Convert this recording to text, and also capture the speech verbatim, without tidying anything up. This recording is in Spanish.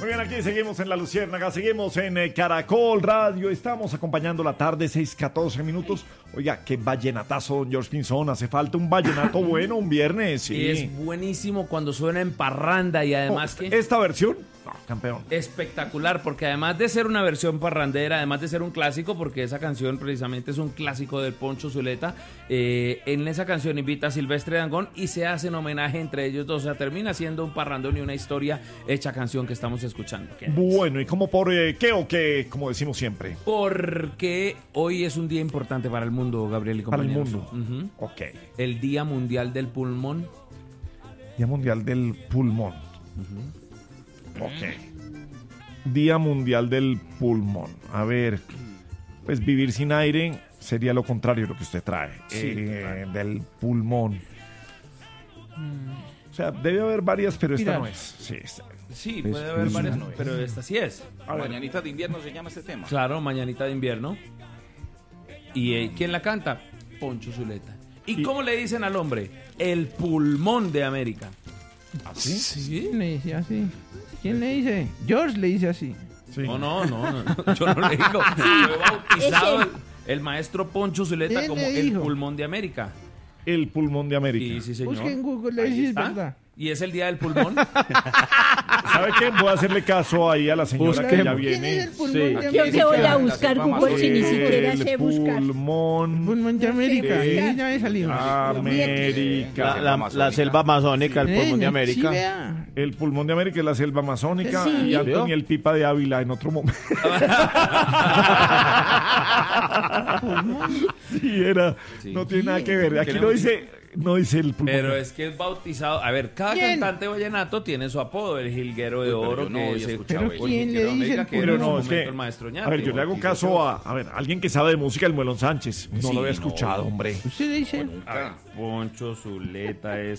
bien, aquí seguimos en La Luciérnaga, seguimos en eh, Caracol Radio, estamos acompañando la tarde, seis catorce minutos. Oiga, qué vallenatazo, don George Pinzón, hace falta un vallenato bueno un viernes. Sí. Es buenísimo cuando suena en parranda y además oh, que... ¿Esta versión? No, campeón. Espectacular, porque además de ser una versión parrandera, además de ser un clásico, porque esa canción precisamente es un clásico del Poncho Zuleta, eh, en esa canción invita a Silvestre Dangond y se hace un homenaje entre ellos dos, o sea, termina siendo un parrandón y una historia hecha canción que estamos escuchando. Bueno, ¿y cómo por eh, qué o qué, como decimos siempre? Porque hoy es un día importante para el mundo, Gabriel y compañeros. Para el mundo. Uh-huh. Ok. El Día Mundial del Pulmón. Día Mundial del Pulmón. Uh-huh. Ok. Día Mundial del Pulmón. A ver, pues vivir sin aire sería lo contrario de lo que usted trae. Sí, eh, claro. Del pulmón. O sea, debe haber varias, pero esta Mira. no es. Sí, esta- Sí, Es puede haber pulmón. varias, No es. pero esta sí es. A ver. Mañanita de invierno se llama este tema. Claro, Mañanita de Invierno. ¿Y eh, quién la canta? Poncho Zuleta. ¿Y, Y- cómo le dicen al hombre? El pulmón de América. ¿Así? ¿Sí? ¿Quién le dice así? ¿Quién le dice? George le dice así. Sí. No, no, no, no, yo no le digo. Fue bautizado el, el maestro Poncho Zuleta ¿Quién como le el dijo? pulmón de América. El pulmón de América. Y sí, señor. Busque en Google, le Ahí dice, es está. verdad. Y es el día del pulmón. ¿Sabe qué? Voy a hacerle caso ahí a la señora Busque- que ya ¿Quién es viene. el pulmón Sí. de Aquí América? Yo que voy a La buscar selva Google si ni amazónica. siquiera sé El buscar. pulmón Pulmón de América. Sí. Ahí ya he salido. América. La, la- la selva amazónica, el Eh, pulmón de Sí, América. vea. El pulmón de América es la selva amazónica Sí. y Anthony el Pipa de Ávila en otro momento. Sí, era. Sí. No tiene nada que ver. Aquí no Tenemos- dice, no dice el pulmón. Pero es que es bautizado. A ver, cada ¿Quién? cantante vallenato tiene su apodo, el jilguero de Uy, pero oro, yo no que había es el, escuchado Pero eso. ¿quién el le Jilguero de dice el América, que era Pero en su no, es momento que. el maestro A Ñate, ver, yo le hago bautizó caso a. A ver, alguien que sabe de música, el Muelón Sánchez. No Sí, lo había no. escuchado, hombre. Usted le dice. Nunca. Poncho Zuleta es